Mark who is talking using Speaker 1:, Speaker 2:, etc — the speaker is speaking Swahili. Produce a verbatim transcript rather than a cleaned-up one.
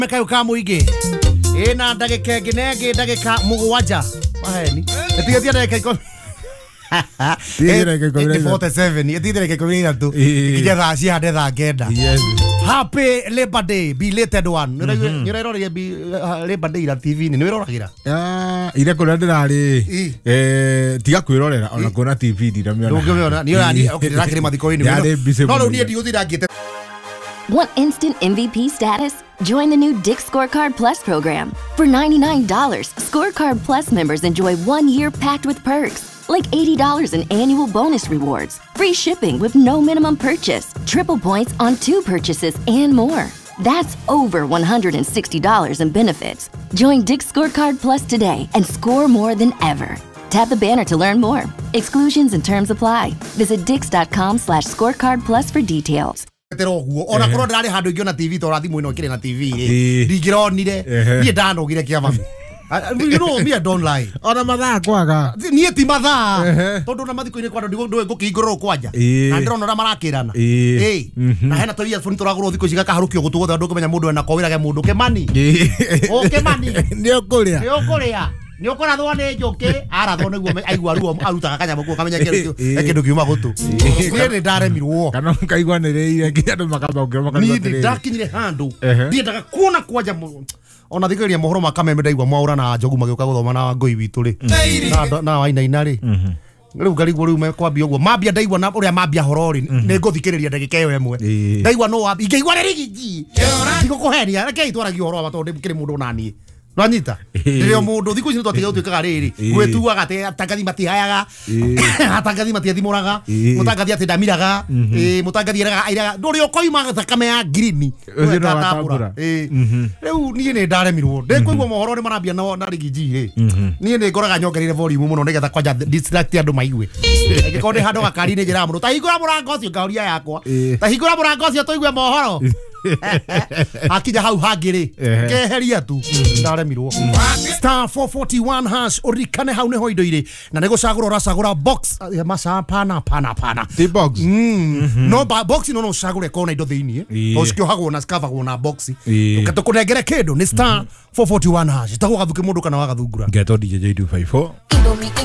Speaker 1: Mekayo kamo ige. Ena ndagika nginege ndagika mugwanja. Maheni. Etigatia ndagika iko. forty-seven. Etigatia ndagika iko tu. Ikija thaa cia hande thaa kenda. Yes. Happy Labor Day, belated one. Nirarora bi Labor Day la T V ni niroragira.
Speaker 2: Ah, ire kona ndirari. Eh, tiga kwirorera ona kona T V ndirameona.
Speaker 1: Ndungimeona. Ni ora ni okay ndakire mathiko ini. No no ni ndi uthirangite.
Speaker 3: Want instant M V P status? Join the new Dick's Scorecard Plus program. For ninety-nine dollars, Scorecard Plus members enjoy one year packed with perks, like eighty dollars in annual bonus rewards, free shipping with no minimum purchase, triple points on two purchases, and more. That's over one hundred sixty dollars in benefits. Join Dick's Scorecard Plus today and score more than ever. Tap the banner to learn more. Exclusions and terms apply. Visit dix.com slash scorecard plus for details.
Speaker 1: Ona korwo ndirari handu ingi na T V to rathimu ino kire na T V ri ndingironire nie ndanogire kiama you know me I don't lie
Speaker 2: ona mathaa kwaga
Speaker 1: nie ti mathaa tondu na mathiko ini kwando ndigo ngukingorwo kwanja na ndirona ora marakirana eh na hena to earphone turagurwo thiko ciga kaharukio gutu gothe andu kumenya mundu ena kowirage mundu Kimani o Kimani
Speaker 2: ni ukuria
Speaker 1: ni ukuria ni ukora ni njuki arathwo niguo aigua ruo arutaga kanyamå guo kamenya kindu kiuma gutu ni ndaremirwo
Speaker 2: kana kaiguanireire nginya andu makamba ngirwo
Speaker 1: ni ndakinyire handu ndiendaga kuona kwanja ona thikiriria mohoro makameme ndaigua mwaura na njogu magioka guthoma na ngoi witu ri na waina ina ri riu ngarigwo riu mekwambia uguo mambia ndaigua na uria mambia horori ni nguthikiriria ndagika iyo imwe ndaigua no wambi ingeigua rigiji ndigukuheria rekei twaragia horo wa tondu kiri mundu nani Nanyita ndio mundu thiku ici twatiga utwikaga riri gwetuaga te atangathi matihayaga atangathi matiathimuraga mutangathi ati ndamiraga eh mutangathi eraga airaga nduri ukoima thakame ya green
Speaker 2: gatambura
Speaker 1: eh riu nie ni ndaremirwo ndikuigwa mohoro ni marambia na na rigiji eh nie ni ngoraga nyongerire volume muno nigetha kwanja distract andu maigue gikonde handu gakari ni njira mundu tahingura murango ucio ngauria yakwa tahingura murango ucio tuigue mohoro akija hau hagiri keheria tu ndaremirwo star four forty-one hash urikane hau neho indo iri na nego cagura uracagura box masa pana pana pana
Speaker 2: the box
Speaker 1: no box no no cagure kona indo thiini to cikio hagwo na scava na box ukatukunengere kindu ni star four forty-one hash tago gathuke mundu kana wagathungura
Speaker 2: ngeto D J two five four